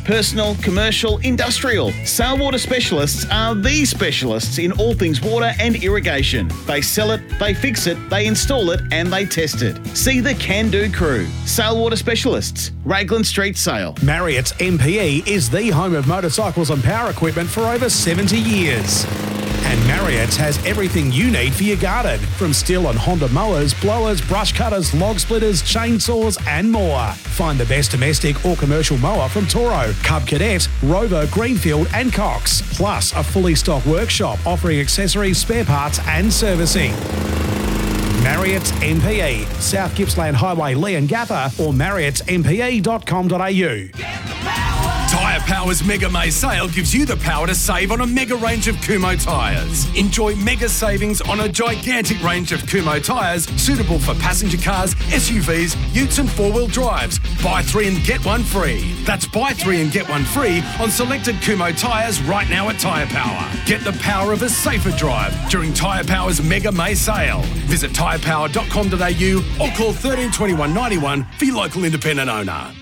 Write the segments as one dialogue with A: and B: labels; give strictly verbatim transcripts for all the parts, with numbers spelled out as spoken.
A: personal, commercial, industrial. Sale Water Specialists are the specialists in all things water and irrigation. They sell it, they fix it, they install it, and they test it. See the can-do crew. Sale Water Specialists, Raglan Street, Sale.
B: Marriott's M P E is the home of motorcycles and power equipment for over seventy years. And Marriott's has everything you need for your garden, from Stihl and Honda mowers, blowers, brush cutters, log splitters, chainsaws and more. Find the best domestic or commercial mower from Toro, Cub Cadet, Rover, Greenfield and Cox. Plus a fully stocked workshop offering accessories, spare parts and servicing. Marriott's M P E, South Gippsland Highway, Leongatha, or marriotts m p e dot com dot a u.
C: Tyre Power's Mega May sale gives you the power to save on a mega range of Kumho tyres. Enjoy mega savings on a gigantic range of Kumho tyres suitable for passenger cars, S U Vs, utes and four-wheel drives. Buy three and get one free. That's buy three and get one free on selected Kumho tyres right now at Tyre Power. Get the power of a safer drive during Tyre Power's Mega May sale. Visit tyre power dot com dot a u or call one three two one nine one for your local independent owner.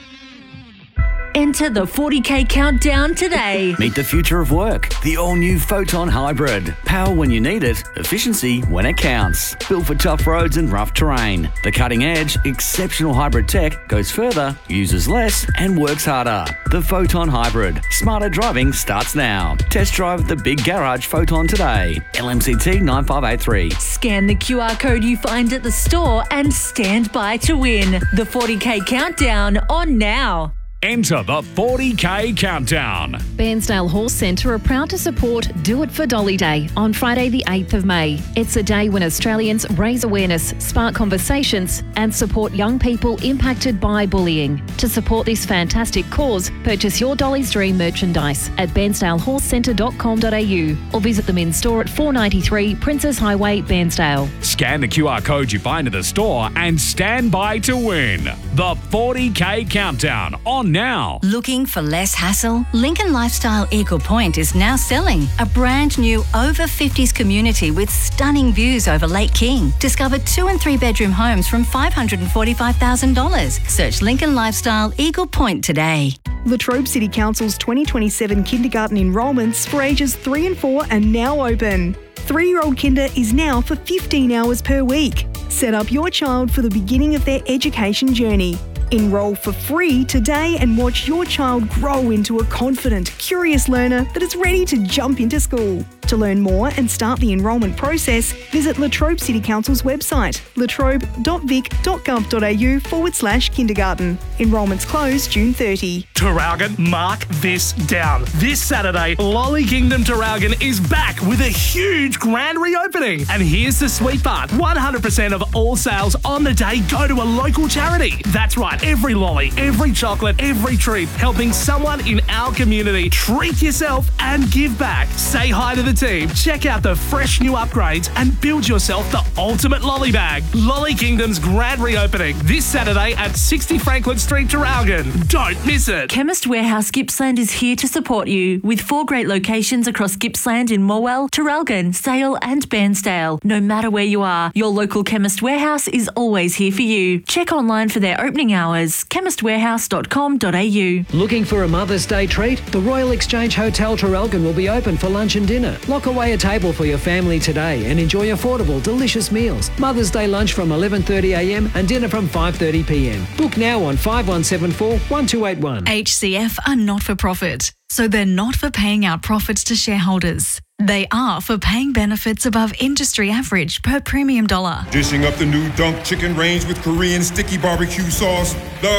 D: Enter the forty K countdown today.
E: Meet the future of work. The all-new Photon Hybrid. Power when you need it, efficiency when it counts. Built for tough roads and rough terrain. The cutting-edge, exceptional hybrid tech goes further, uses less, and works harder. The Photon Hybrid. Smarter driving starts now. Test drive the Big Garage Photon today. L M C T nine five eight three.
D: Scan the Q R code you find at the store and stand by to win. The forty K countdown on now.
F: Enter the forty K countdown.
G: Bairnsdale Horse Centre are proud to support Do It for Dolly Day on Friday the eighth of May. It's a day when Australians raise awareness, spark conversations and support young people impacted by bullying. To support this fantastic cause, purchase your Dolly's Dream merchandise at bairnsdale horse centre dot com dot a u or visit them in store at four ninety-three Princess Highway, Bairnsdale.
F: Scan the Q R code you find at the store and stand by to win. The forty K countdown on now.
H: Looking for less hassle? Lincoln Lifestyle Eagle Point is now selling a brand new over fifties community with stunning views over Lake King. Discover two and three bedroom homes from five hundred forty-five thousand dollars. Search Lincoln Lifestyle Eagle Point today.
I: Latrobe City Council's twenty twenty-seven kindergarten enrolments for ages three and four are now open. Three-year-old kinder is now for fifteen hours per week. Set up your child for the beginning of their education journey. Enroll for free today and watch your child grow into a confident, curious learner that is ready to jump into school. To learn more and start the enrolment process, visit Latrobe City Council's website, latrobe dot vic dot gov dot a u forward slash kindergarten. Enrolments close June thirtieth.
B: Traralgon, mark this down. This Saturday, Lolly Kingdom Traralgon is back with a huge grand reopening. And here's the sweet part. one hundred percent of all sales on the day go to a local charity. That's right, every lolly, every chocolate, every treat, helping someone in our community. Treat yourself and give back. Say hi to the team, check out the fresh new upgrades and build yourself the ultimate lolly bag. Lolly Kingdom's grand reopening this Saturday at sixty Franklin Street, Traralgon. Don't miss it.
D: Chemist Warehouse Gippsland is here to support you with four great locations across Gippsland in Morwell, Traralgon, Sale and Bairnsdale. No matter where you are, your local Chemist Warehouse is always here for you. Check online for their opening hours, chemist warehouse dot com dot a u.
J: Looking for a Mother's Day treat? The Royal Exchange Hotel Traralgon will be open for lunch and dinner. Lock away a table for your family today and enjoy affordable, delicious meals. Mother's Day lunch from eleven thirty a m and dinner from five thirty p m. Book now on five one seven four, one two eight one.
K: H C F are not for profit, so they're not for paying out profits to shareholders. They are for paying benefits above industry average per premium dollar.
L: Dishing up the new Dunk Chicken range with Korean sticky barbecue sauce, the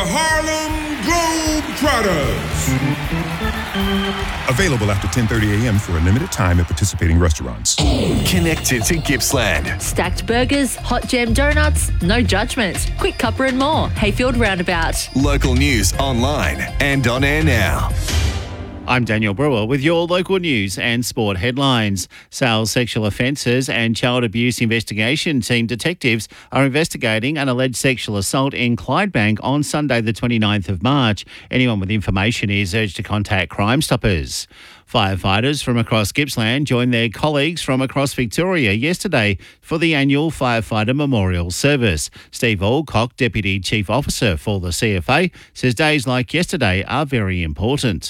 L: Harlem Globetrotters. Available after ten thirty a m for a limited time at participating restaurants.
M: Connected to Gippsland.
D: Stacked burgers, hot jam donuts, no judgment. Quick cuppa and more. Hayfield Roundabout.
M: Local news online and on air now.
N: I'm Daniel Brewer with your local news and sport headlines. Sales Sexual Offences and Child Abuse Investigation Team detectives are investigating an alleged sexual assault in Clydebank on Sunday the twenty-ninth of March. Anyone with information is urged to contact Crime Stoppers. Firefighters from across Gippsland joined their colleagues from across Victoria yesterday for the annual Firefighter Memorial Service. Steve Alcock, Deputy Chief Officer for the C F A, says days like yesterday are very important.